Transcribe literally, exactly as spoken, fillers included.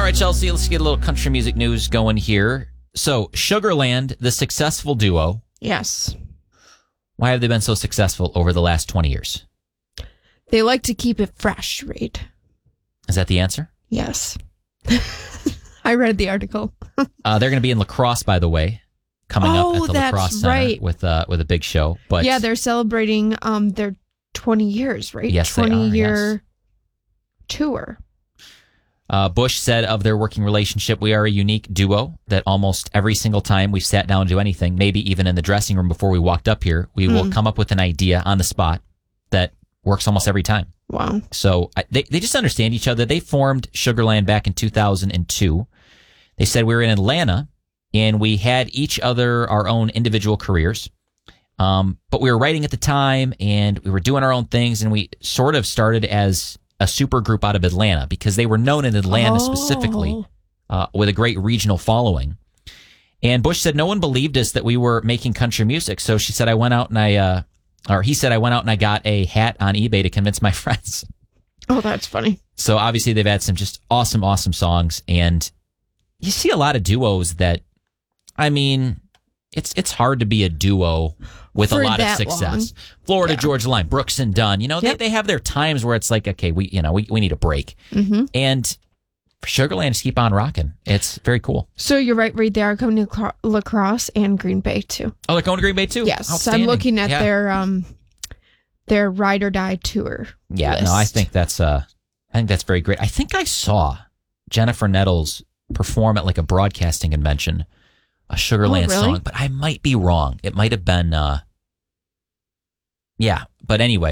right, Chelsea, let's get a little country music news going here. So, Sugarland, the successful duo. Yes. Why have they been so successful over the last twenty years? They like to keep it fresh, Reed. Is that the answer? Yes. I read the article. uh, they're going to be in La Crosse, by the way, coming oh, up at the that's La Crosse Center right. with, uh, with a big show. But yeah, they're celebrating um their twenty years, right? Yes, they twenty are, year yes. tour. Uh, Bush said of their working relationship, we are a unique duo that almost every single time we've sat down to do anything, maybe even in the dressing room before we walked up here, we mm. will come up with an idea on the spot that works almost every time. Wow. So I, they, they just understand each other. They formed Sugarland back in two thousand two. They said we were in Atlanta and we had each other our own individual careers. Um, but we were writing at the time and we were doing our own things, and we sort of started as a super group out of Atlanta because they were known in Atlanta oh. specifically uh, with a great regional following. And Bush said no one believed us that we were making country music. So she said I went out and I, uh, or he said I went out and I got a hat on eBay to convince my friends. Oh, that's funny. So obviously they've had some just awesome, awesome songs. And you see a lot of duos that, I mean, it's it's hard to be a duo with For a lot of that success. long. Florida Yeah. Georgia Line, Brooks and Dunn, you know, Yep. they, they have their times where it's like, okay, we you know we, we need a break. Mm-hmm. And for Sugarland just keep on rocking. It's very cool. So you're right, Reed. They are coming to Cro- La Crosse and Green Bay too. Oh, they're going to Green Bay too? Yes, Outstanding. I'm looking at Yeah. their um their Ride or Die tour. Yeah, list. no, I think that's uh, I think that's very great. I think I saw Jennifer Nettles perform at like a broadcasting convention, a Sugarland Oh, really? song, but I might be wrong. It might have been, uh, yeah. But anyway.